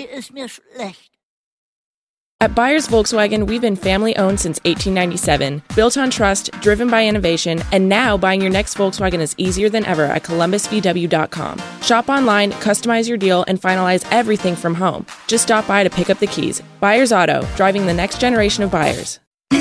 ist mir schlecht. At Byers Volkswagen, we've been family-owned since 1897, built on trust, driven by innovation, and now buying your next Volkswagen is easier than ever at columbusvw.com. Shop online, customize your deal, and finalize everything from home. Just stop by to pick up the keys. Byers Auto, driving the next generation of buyers.